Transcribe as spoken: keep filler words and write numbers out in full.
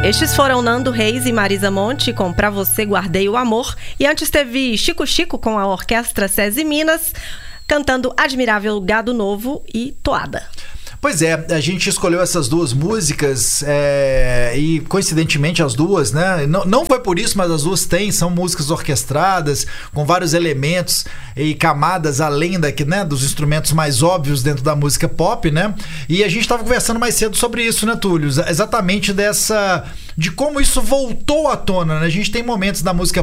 Estes foram Nando Reis e Marisa Monte com Pra Você Guardei o Amor. E antes teve Chico Chico com a Orquestra SESI Minas, cantando Admirável Gado Novo e Toada. Pois é, a gente escolheu essas duas músicas é, e coincidentemente as duas, né? Não, não foi por isso, mas as duas têm, são músicas orquestradas, com vários elementos e camadas além daqui, né, dos instrumentos mais óbvios dentro da música pop, né? E a gente estava conversando mais cedo sobre isso, né, Túlio? Exatamente dessa... de como isso voltou à tona, né? A gente tem momentos da música